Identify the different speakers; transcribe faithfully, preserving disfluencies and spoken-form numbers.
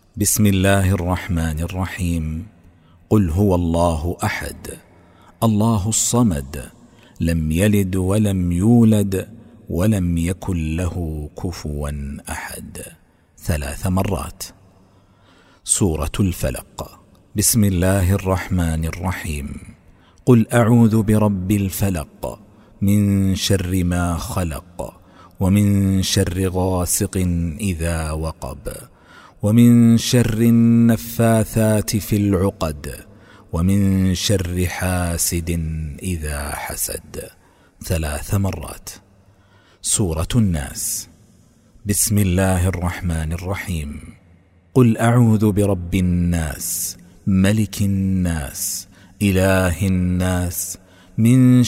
Speaker 1: بسم الله الرحمن الرحيم. قل هو الله أحد الله الصمد لم يلد ولم يولد ولم يكن له كفوا أحد ثلاث مرات. سورة الفلق. بسم الله الرحمن الرحيم. قل أعوذ برب الفلق من شر ما خلق ومن شر غاسق إذا وقب ومن شر النفاثات في العقد ومن شر حاسد إذا حسد ثلاث مرات. سورة الناس. بسم الله الرحمن الرحيم. قل أعوذ برب الناس ملك الناس إله الناس من